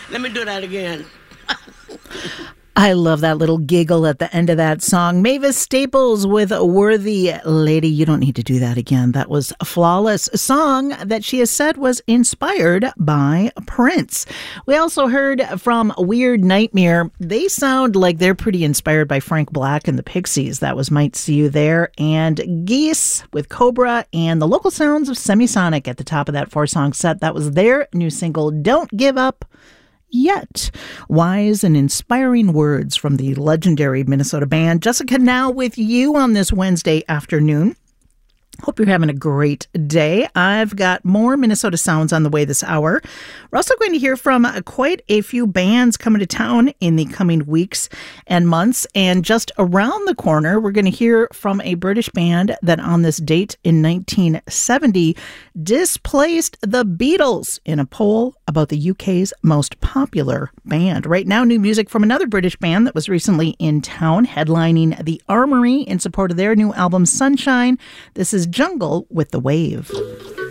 Let me do that again. I love that little giggle at the end of that song. Mavis Staples with Worthy Lady. You don't need to do that again. That was a flawless song that she has said was inspired by Prince. We also heard from Weird Nightmare. They sound like they're pretty inspired by Frank Black and the Pixies. That was Might See You There. And Geese with Cobra and the local sounds of Semisonic at the top of that 4-song set. That was their new single, Don't Give Up Yet. Wise and inspiring words from the legendary Minnesota band. Jessica, now with you on this Wednesday afternoon. Hope you're having a great day. I've got more Minnesota sounds on the way this hour. We're also going to hear from quite a few bands coming to town in the coming weeks and months. And just around the corner, we're going to hear from a British band that on this date in 1970 displaced the Beatles in a poll about the UK's most popular band. Right now, new music from another British band that was recently in town, headlining the Armory in support of their new album, Sunshine. This is Jungle with The Wave.